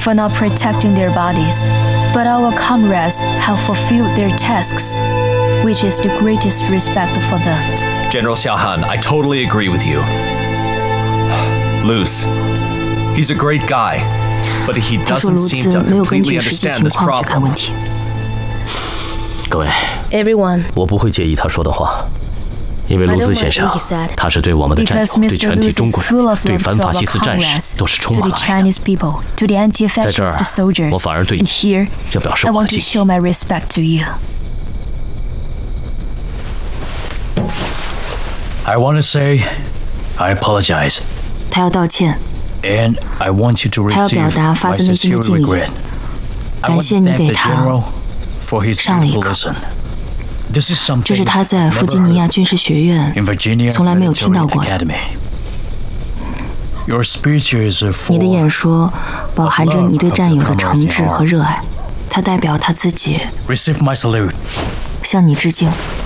for not protecting their bodies, but our comrades have fulfilled their tasks, which is the greatest respect for them. General Xiaohan, I totally agree with you. Luce, he's a great guy, but he 他说 doesn't 卢 seem 兹 to 没有根 completely 据实际 understand 情 this 况去看 problem. 问题。 各位， Everyone, 我不会介意他说的话，因为卢兹先生 I don't mind what he said. 他是对我们的战 because 友、对 Mr. 全体 Luz 中 is 国 full 人、 of 对 love 反 to 法 our 西斯战士 comrades, 都是充 to 满 the 爱的。 Chinese people, to the 在这儿 anti-fascist soldiers. 我反而对 And 你 here, 要表示 I 我 want 的 to 敬 show 意。 my respect to you. I want to say, I apologize, 他要道歉， and I want you to 他要 receive 表达发 my 自内心的 sincere 敬意。 regret. I 感 want 谢 to 你 thank 给 the 他 general for his 上了一 beautiful 课。 lesson. This is 这 something 是他在 I've 弗 never 吉尼亚 heard 军事学院 in Virginia 从来没有听到 Military 过的。 Academy. Your speech is 你的 full 演说饱含着你对战友的诚挚和热爱，它代表他自己 Receive my salute. 向你致敬。